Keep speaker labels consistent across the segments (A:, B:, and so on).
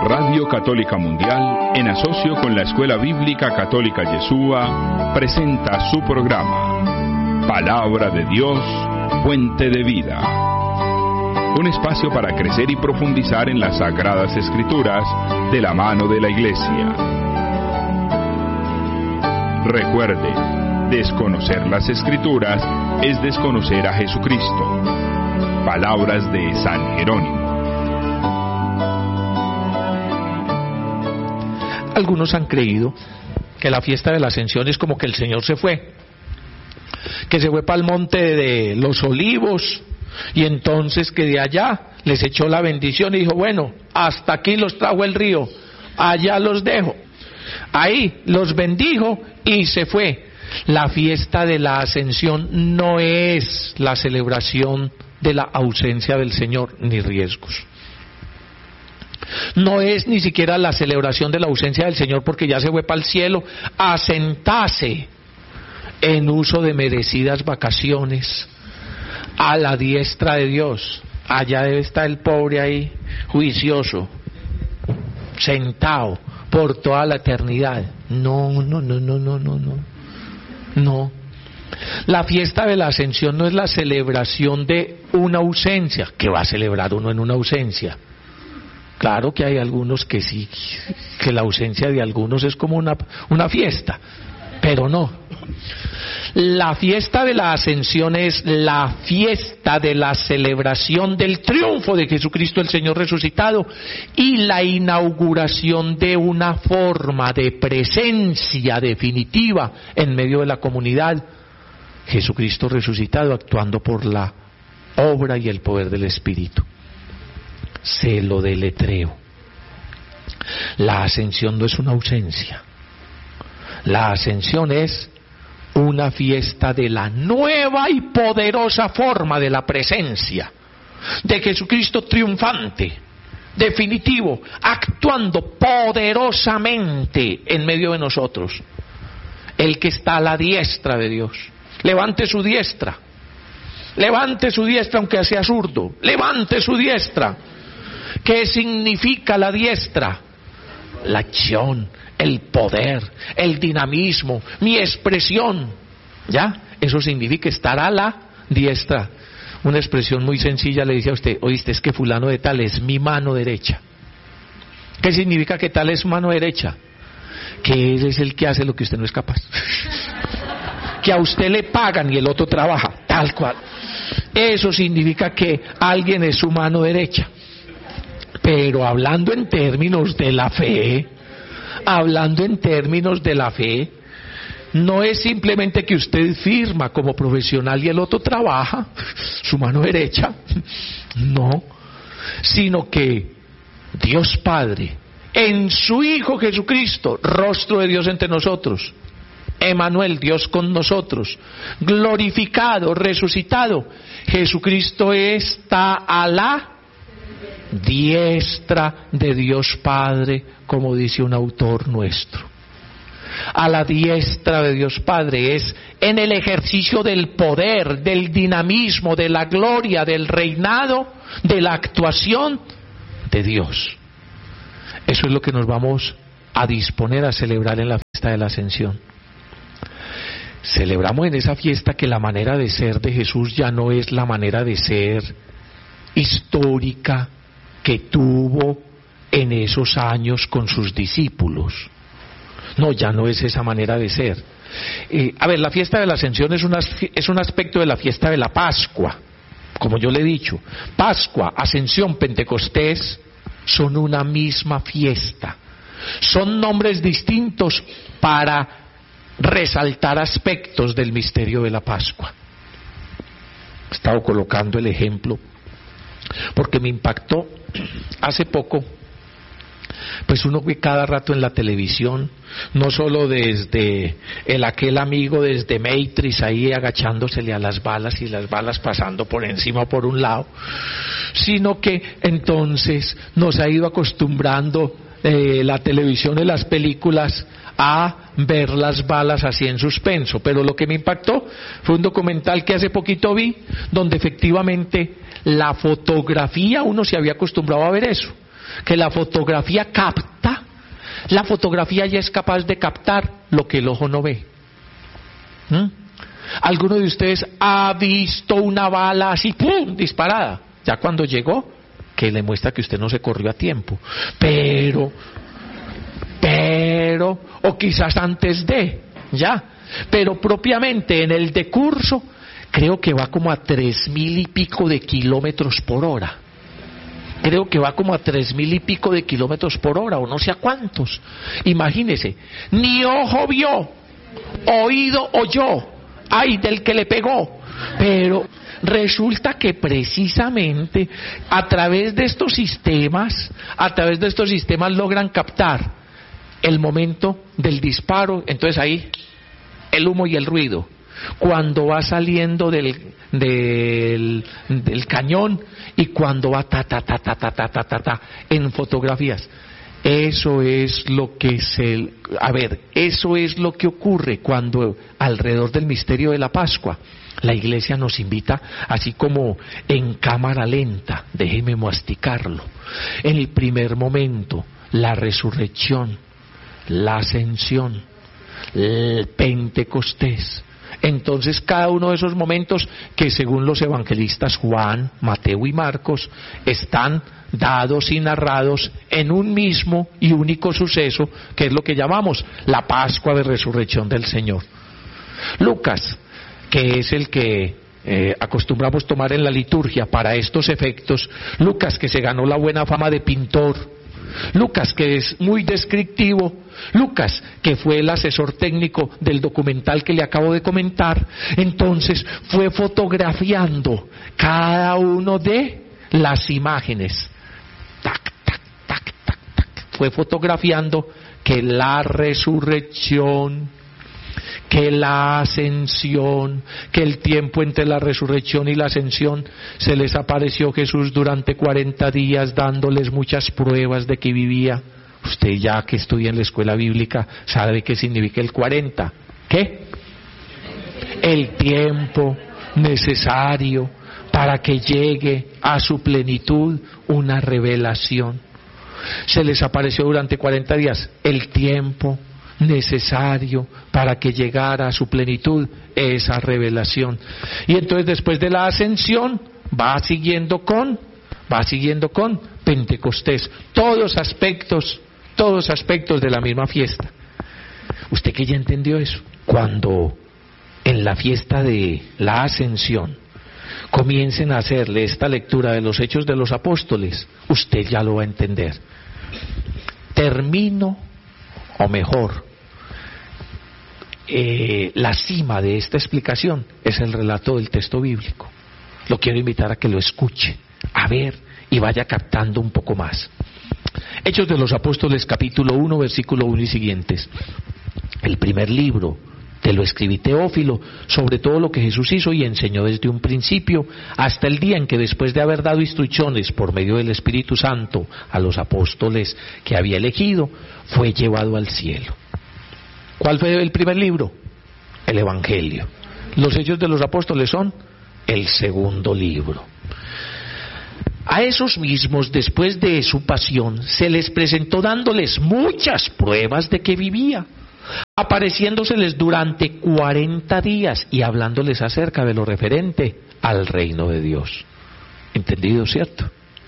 A: Radio Católica Mundial, en asocio con la Escuela Bíblica Católica Yeshua, presenta su programa Palabra de Dios, Fuente de Vida. Un espacio para crecer y profundizar en las Sagradas Escrituras de la mano de la Iglesia. Recuerde, desconocer las Escrituras es desconocer a Jesucristo. Palabras de San Jerónimo.
B: Algunos han creído que la fiesta de la Ascensión es como que el Señor se fue, que se fue para el monte de los Olivos, y entonces que de allá les echó la bendición y dijo, bueno, hasta aquí los trajo el río, allá los dejo. Ahí los bendijo y se fue. La fiesta de la Ascensión no es la celebración de la ausencia del Señor ni riesgos. No es ni siquiera la celebración de la ausencia del Señor porque ya se fue para el cielo a sentarse en uso de merecidas vacaciones a la diestra de Dios. Allá debe estar el pobre ahí, juicioso, sentado por toda la eternidad. No. La fiesta de la Ascensión no es la celebración de una ausencia. ¿Qué va a celebrar uno en una ausencia? Claro que hay algunos que sí, que la ausencia de algunos es como una fiesta, pero no. La fiesta de la Ascensión es la fiesta de la celebración del triunfo de Jesucristo el Señor resucitado y la inauguración de una forma de presencia definitiva en medio de la comunidad. Jesucristo resucitado actuando por la obra y el poder del Espíritu. Se lo deletreo. La ascensión no es una ausencia. La ascensión es una fiesta de la nueva y poderosa forma de la presencia de Jesucristo triunfante, definitivo, actuando poderosamente en medio de nosotros. El que está a la diestra de Dios. Levante su diestra. Levante su diestra aunque sea zurdo. Levante su diestra. ¿Qué significa la diestra? La acción, el poder, el dinamismo, mi expresión. ¿Ya? Eso significa estar a la diestra. Una expresión muy sencilla le dice a usted, oíste, es que fulano de tal es mi mano derecha. ¿Qué significa que tal es su mano derecha? Que él es el que hace lo que usted no es capaz. Que a usted le pagan y el otro trabaja, tal cual. Eso significa que alguien es su mano derecha. Pero hablando en términos de la fe, no es simplemente que usted firma como profesional y el otro trabaja, su mano derecha, no, sino que Dios Padre, en su Hijo Jesucristo, rostro de Dios entre nosotros, Emmanuel, Dios con nosotros, glorificado, resucitado, Jesucristo está a la diestra de Dios Padre, como dice un autor nuestro. A la diestra de Dios Padre es en el ejercicio del poder, del dinamismo, de la gloria, del reinado, de la actuación de Dios. Eso es lo que nos vamos a disponer a celebrar en la fiesta de la Ascensión. Celebramos en esa fiesta que la manera de ser de Jesús ya no es la manera de ser histórica que tuvo en esos años con sus discípulos. No, ya no es esa manera de ser. La fiesta de la Ascensión es un aspecto de la fiesta de la Pascua. Como yo le he dicho, Pascua, Ascensión, Pentecostés son una misma fiesta. Son nombres distintos para resaltar aspectos del misterio de la Pascua. He estado colocando el ejemplo porque me impactó hace poco, pues uno ve cada rato en la televisión, no solo desde aquel amigo desde Matrix ahí agachándosele a las balas y las balas pasando por encima o por un lado, sino que entonces nos ha ido acostumbrando la televisión y las películas a ver las balas así en suspenso. Pero lo que me impactó fue un documental que hace poquito vi, donde efectivamente la fotografía, uno se había acostumbrado a ver eso, que la fotografía capta, la fotografía ya es capaz de captar lo que el ojo no ve. ¿Alguno de ustedes ha visto una bala así, ¡pum!, disparada? Ya cuando llegó, que le muestra que usted no se corrió a tiempo. Pero, o quizás antes de, ya. Pero propiamente en el decurso, creo que va como a 3,000 y pico de kilómetros por hora. Creo que va como a 3,000 y pico de kilómetros por hora, o no sé a cuántos. Imagínese, ni ojo vio, oído oyó, ay del que le pegó. Pero resulta que precisamente a través de estos sistemas logran captar el momento del disparo. Entonces ahí el humo y el ruido, cuando va saliendo del cañón y cuando va ta en fotografías. Eso es lo que eso es lo que ocurre cuando alrededor del misterio de la Pascua la Iglesia nos invita, así como en cámara lenta, déjeme masticarlo. En el primer momento, la resurrección, la ascensión, el Pentecostés. Entonces cada uno de esos momentos que según los evangelistas Juan, Mateo y Marcos están dados y narrados en un mismo y único suceso, que es lo que llamamos la Pascua de Resurrección del Señor. Lucas, que es el que acostumbramos tomar en la liturgia para estos efectos, Lucas, que se ganó la buena fama de pintor, Lucas, que es muy descriptivo, Lucas, que fue el asesor técnico del documental que le acabo de comentar, entonces fue fotografiando cada uno de las imágenes, fue fotografiando que la resurrección, que la ascensión, que el tiempo entre la resurrección y la ascensión, se les apareció Jesús durante 40 días dándoles muchas pruebas de que vivía. Usted ya que estudia en la escuela bíblica sabe qué significa el 40. ¿Qué? El tiempo necesario para que llegue a su plenitud una revelación. Se les apareció durante 40 días el tiempo necesario para que llegara a su plenitud esa revelación. Y entonces después de la ascensión va siguiendo con Pentecostés, todos aspectos de la misma fiesta. ¿Usted que ya entendió eso? Cuando en la fiesta de la ascensión comiencen a hacerle esta lectura de los Hechos de los Apóstoles, usted ya lo va a entender. Termino, o mejor, la cima de esta explicación es el relato del texto bíblico. Lo quiero invitar a que lo escuche, a ver y vaya captando un poco más. Hechos de los Apóstoles, capítulo 1, versículo 1 y siguientes. El primer libro te lo escribí, Teófilo, sobre todo lo que Jesús hizo y enseñó desde un principio hasta el día en que, después de haber dado instrucciones por medio del Espíritu Santo a los apóstoles que había elegido, fue llevado al cielo. ¿Cuál fue el primer libro? El Evangelio. Los Hechos de los Apóstoles son el segundo libro. A esos mismos, después de su pasión, se les presentó dándoles muchas pruebas de que vivía, apareciéndoseles durante 40 días y hablándoles acerca de lo referente al reino de Dios. ¿Entendido, cierto?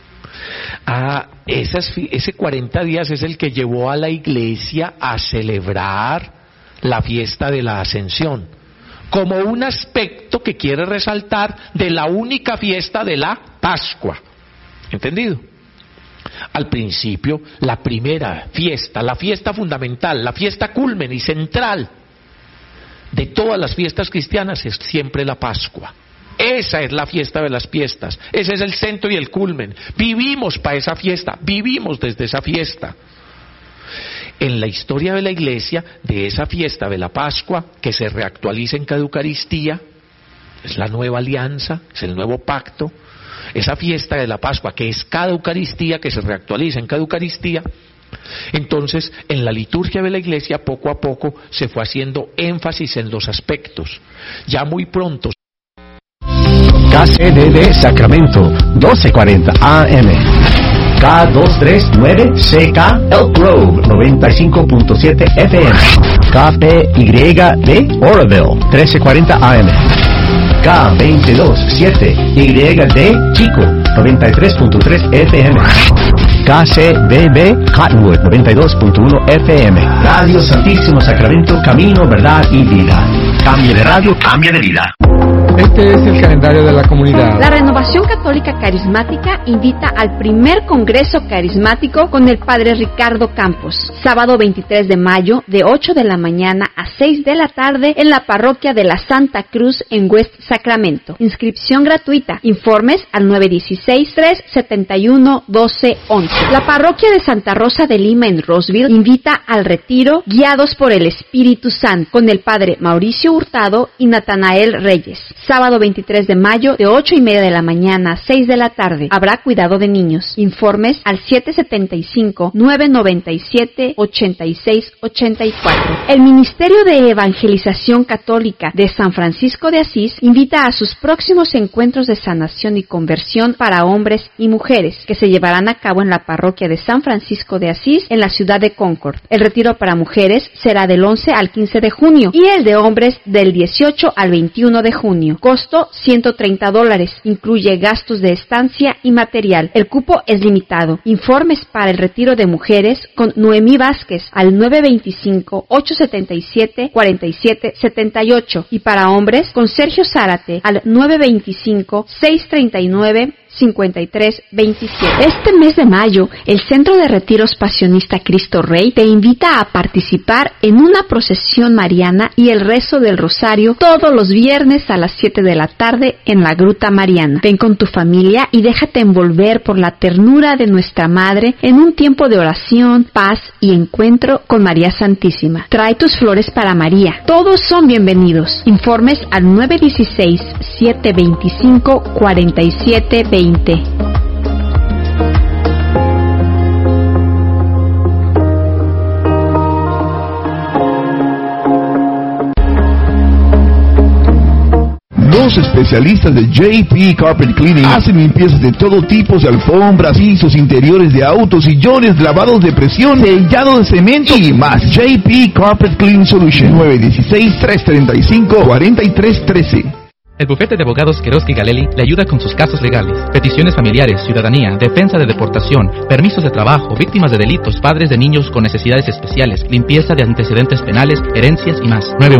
B: Ese 40 días es el que llevó a la iglesia a celebrar la fiesta de la Ascensión, como un aspecto que quiere resaltar de la única fiesta de la Pascua. ¿Entendido? Al principio, la primera fiesta, la fiesta fundamental, la fiesta culmen y central de todas las fiestas cristianas es siempre la Pascua. Esa es la fiesta de las fiestas, ese es el centro y el culmen. Vivimos para esa fiesta, vivimos desde esa fiesta. En la historia de la iglesia, de esa fiesta de la Pascua, que se reactualiza en cada Eucaristía, es la nueva alianza, es el nuevo pacto. Esa fiesta de la Pascua, que es cada Eucaristía, que se reactualiza en cada Eucaristía, entonces en la liturgia de la iglesia poco a poco se fue haciendo énfasis en los aspectos. Ya muy pronto.
C: KCDD Sacramento, 1240 AM. K239CK Elk Grove 95.7 FM. KPYD Oroville 1340 AM. K227YD Chico 93.3 FM. KCBB Cottonwood 92.1 FM. Radio Santísimo Sacramento, camino, verdad y vida. Cambio de radio, cambio de vida.
D: Este es el calendario de la comunidad.
E: La Renovación Católica Carismática invita al primer Congreso Carismático con el Padre Ricardo Campos, sábado 23 de mayo, de 8 de la mañana a 6 de la tarde en la parroquia de la Santa Cruz en West Sacramento. Inscripción gratuita. Informes al 916-371-1211. La parroquia de Santa Rosa de Lima en Roseville invita al retiro Guiados por el Espíritu Santo con el Padre Mauricio Hurtado y Natanael Reyes. Sábado 23 de mayo, de 8:30 de la mañana a 6 de la tarde. Habrá cuidado de niños. Informes al 775-997-8684. El Ministerio de Evangelización Católica de San Francisco de Asís invita a sus próximos encuentros de sanación y conversión para hombres y mujeres, que se llevarán a cabo en la parroquia de San Francisco de Asís, en la ciudad de Concord. El retiro para mujeres será del 11 al 15 de junio y el de hombres del 18 al 21 de junio. Costo $130. Incluye gastos de estancia y material. El cupo es limitado. Informes para el retiro de mujeres con Noemí Vázquez al 925-877-4778 y para hombres con Sergio Zárate al 925-639-5327. Este mes de mayo, el Centro de Retiros Pasionista Cristo Rey te invita a participar en una procesión mariana y el rezo del rosario todos los viernes a las 7 de la tarde en la Gruta Mariana. Ven con tu familia y déjate envolver por la ternura de nuestra Madre en un tiempo de oración, paz y encuentro con María Santísima. Trae tus flores para María. Todos son bienvenidos. Informes al 916-725-4720.
F: Los especialistas de JP Carpet Cleaning hacen limpiezas de todo tipo de alfombras, pisos, interiores de autos, sillones, lavados de presión, sellado de cemento y más. JP Carpet Cleaning Solution 916-335-4313.
G: El bufete de abogados Queroski Galelli le ayuda con sus casos legales, peticiones familiares, ciudadanía, defensa de deportación, permisos de trabajo, víctimas de delitos, padres de niños con necesidades especiales, limpieza de antecedentes penales, herencias y más.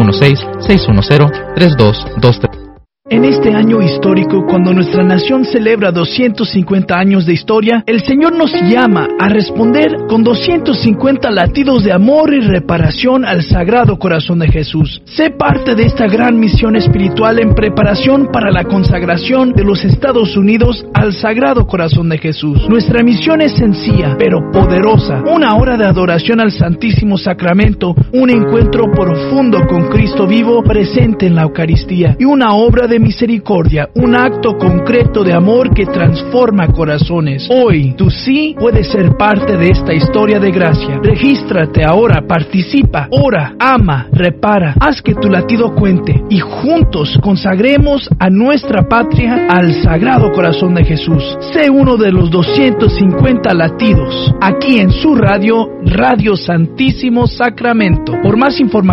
G: 916-610-3223.
H: En este año histórico, cuando nuestra nación celebra 250 años de historia, el Señor nos llama a responder con 250 latidos de amor y reparación al Sagrado Corazón de Jesús. Sé parte de esta gran misión espiritual en preparación para la consagración de los Estados Unidos al Sagrado Corazón de Jesús. Nuestra misión es sencilla, pero poderosa. Una hora de adoración al Santísimo Sacramento, un encuentro profundo con Cristo vivo presente en la Eucaristía y una obra de misericordia, un acto concreto de amor que transforma corazones. Hoy, tú sí puedes ser parte de esta historia de gracia. Regístrate ahora, participa, ora, ama, repara, haz que tu latido cuente y juntos consagremos a nuestra patria al Sagrado Corazón de Jesús. Sé uno de los 250 latidos, aquí en su radio, Radio Santísimo Sacramento. Por más información